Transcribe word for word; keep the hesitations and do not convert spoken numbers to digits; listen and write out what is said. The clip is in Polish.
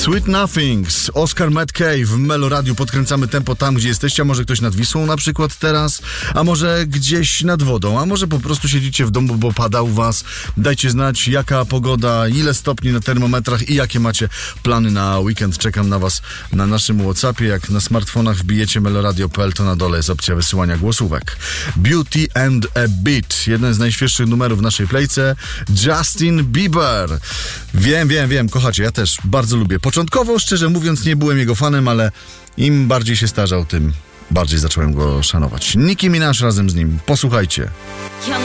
Sweet Nothings, Oscar Mackay w Melo Radio. Podkręcamy tempo tam, gdzie jesteście. A może ktoś nad Wisłą na przykład teraz, a może gdzieś nad wodą, a może po prostu siedzicie w domu, bo pada u was. Dajcie znać, jaka pogoda, ile stopni na termometrach i jakie macie plany na weekend. Czekam na was na naszym WhatsAppie. Jak na smartfonach wbijecie meloradio kropka p l, to na dole jest opcja wysyłania głosówek. Beauty and a Beat, jeden z najświeższych numerów w naszej playce. Justin Bieber. Wiem, wiem, wiem, kochacie, ja też bardzo lubię. Początkowo, szczerze mówiąc, nie byłem jego fanem, ale im bardziej się starzał, tym bardziej zacząłem go szanować. Nicki Minaj razem z nim. Posłuchajcie.